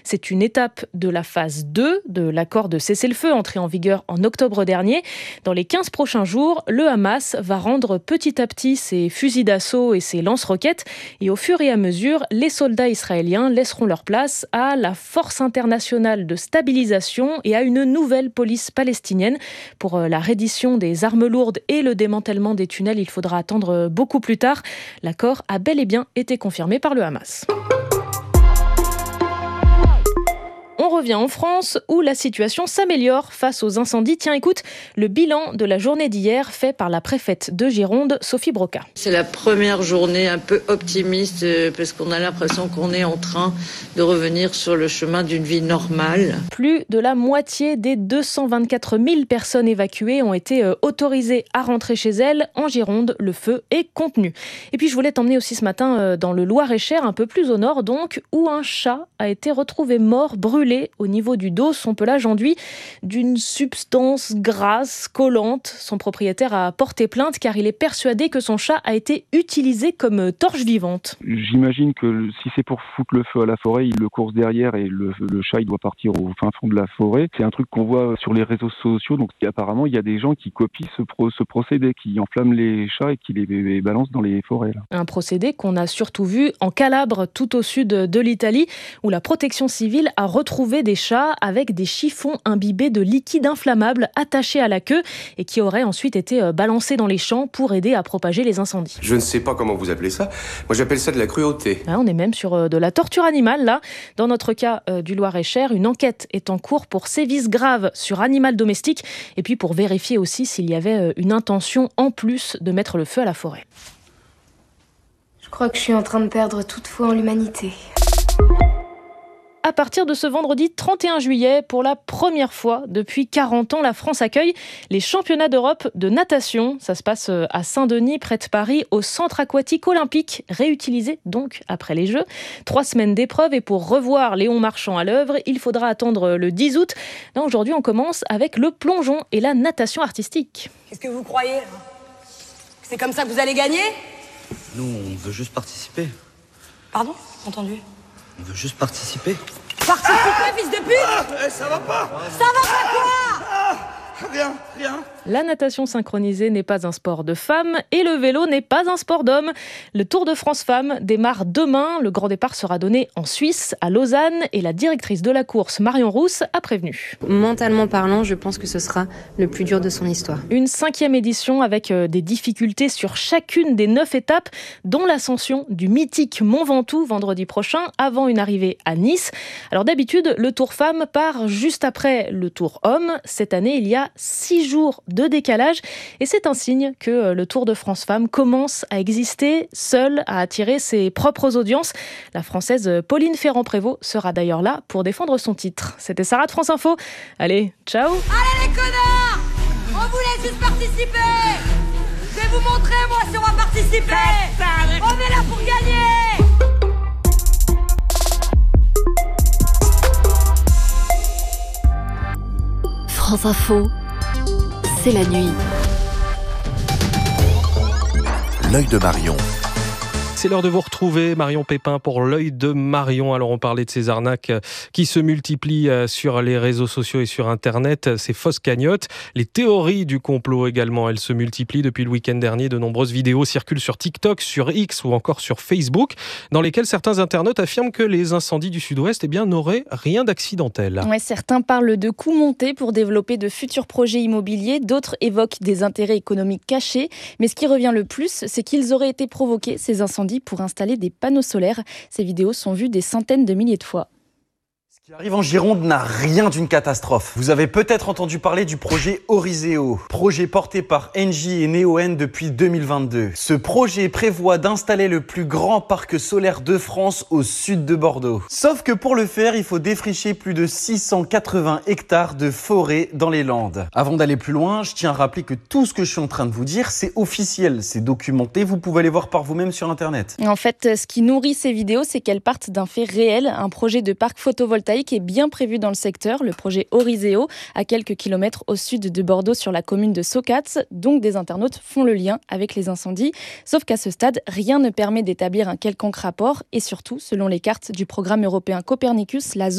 C'est une étape de la phase 2 de l'accord de cessez-le-feu entré en vigueur en octobre dernier. Dans les 15 prochains jours, le Hamas va rendre petit à petit ses fusils d'assaut et ses lance-roquettes. Et au fur et à mesure, les soldats israéliens laisseront leur place à la force internationale de stabilisation et à une nouvelle police palestinienne. Pour la reddition des armes lourdes et le démantèlement des tunnels, il faudra attendre beaucoup plus tard. L'accord a bel et bien été confirmé par le Hamas. On revient en France où la situation s'améliore face aux incendies. Tiens, écoute, le bilan de la journée d'hier fait par la préfète de Gironde, Sophie Broca. C'est la première journée un peu optimiste parce qu'on a l'impression qu'on est en train de revenir sur le chemin d'une vie normale. Plus de la moitié des 224 000 personnes évacuées ont été autorisées à rentrer chez elles. En Gironde, le feu est contenu. Et puis je voulais t'emmener aussi ce matin dans le Loir-et-Cher, un peu plus au nord donc, où un chat a été retrouvé mort, brûlé au niveau du dos, son pelage enduit d'une substance grasse, collante. Son propriétaire a porté plainte car il est persuadé que son chat a été utilisé comme torche vivante. J'imagine que si c'est pour foutre le feu à la forêt, il le course derrière et le chat il doit partir au fin fond de la forêt. C'est un truc qu'on voit sur les réseaux sociaux, donc apparemment il y a des gens qui copient ce procédé, qui enflamment les chats et qui les balancent dans les forêts. Là. Un procédé qu'on a surtout vu en Calabre, tout au sud de l'Italie, où la protection civile a retrouvé des chats avec des chiffons imbibés de liquide inflammable attachés à la queue et qui auraient ensuite été balancés dans les champs pour aider à propager les incendies. Je ne sais pas comment vous appelez ça. Moi, j'appelle ça de la cruauté. On est même sur de la torture animale, là. Dans notre cas du Loir-et-Cher, une enquête est en cours pour sévices graves sur animal domestique et puis pour vérifier aussi s'il y avait une intention en plus de mettre le feu à la forêt. Je crois que je suis en train de perdre toute foi en l'humanité. À partir de ce vendredi 31 juillet, pour la première fois depuis 40 ans, la France accueille les championnats d'Europe de natation. Ça se passe à Saint-Denis, près de Paris, au centre aquatique olympique, réutilisé donc après les Jeux. 3 semaines d'épreuves et pour revoir Léon Marchand à l'œuvre, il faudra attendre le 10 août. Là, aujourd'hui, on commence avec le plongeon et la natation artistique. Qu'est-ce que vous croyez ? C'est comme ça que vous allez gagner ? Nous, on veut juste participer. Pardon ? Entendu ? On veut juste participer. Participer, fils de pute ! Ça va pas! Ça va pas quoi ? Rien. La natation synchronisée n'est pas un sport de femmes et le vélo n'est pas un sport d'hommes. Le Tour de France Femmes démarre demain. Le grand départ sera donné en Suisse, à Lausanne, et la directrice de la course, Marion Rousse, a prévenu. Mentalement parlant, je pense que ce sera le plus dur de son histoire. Une 5e édition avec des difficultés sur chacune des 9 étapes, dont l'ascension du mythique Mont Ventoux vendredi prochain, avant une arrivée à Nice. Alors d'habitude, le Tour Femmes part juste après le Tour Hommes. Cette année, il y a 6 jours de décalage et c'est un signe que le Tour de France Femmes commence à exister seul, à attirer ses propres audiences. La Française Pauline Ferrand-Prévot sera d'ailleurs là pour défendre son titre. C'était Sarah de France Info. Allez, ciao. Allez les connards ! On vous laisse juste participer ! Je vais vous montrer moi si on va participer ! On est là pour gagner ! France Info, c'est la nuit. L'œil de Marion. C'est l'heure de vous retrouver, Marion Pépin, pour l'œil de Marion. Alors, on parlait de ces arnaques qui se multiplient sur les réseaux sociaux et sur Internet, ces fausses cagnottes. Les théories du complot également, elles se multiplient depuis le week-end dernier. De nombreuses vidéos circulent sur TikTok, sur X ou encore sur Facebook, dans lesquelles certains internautes affirment que les incendies du Sud-Ouest n'auraient rien d'accidentel. Ouais, certains parlent de coûts montés pour développer de futurs projets immobiliers. D'autres évoquent des intérêts économiques cachés. Mais ce qui revient le plus, c'est qu'ils auraient été provoqués, ces incendies, pour installer des panneaux solaires. Ces vidéos sont vues des centaines de milliers de fois. Ce qui arrive en Gironde n'a rien d'une catastrophe. Vous avez peut-être entendu parler du projet Oriseo, projet porté par Engie et Neoen depuis 2022. Ce projet prévoit d'installer le plus grand parc solaire de France au sud de Bordeaux. Sauf que pour le faire, il faut défricher plus de 680 hectares de forêt dans les Landes. Avant d'aller plus loin, je tiens à rappeler que tout ce que je suis en train de vous dire, c'est officiel, c'est documenté, vous pouvez aller voir par vous-même sur Internet. En fait, ce qui nourrit ces vidéos, c'est qu'elles partent d'un fait réel, un projet de parc photovoltaïque est bien prévu dans le secteur, le projet Oriseo, à quelques kilomètres au sud de Bordeaux sur la commune de Socats. Donc des internautes font le lien avec les incendies. Sauf qu'à ce stade, rien ne permet d'établir un quelconque rapport et surtout, selon les cartes du programme européen Copernicus, la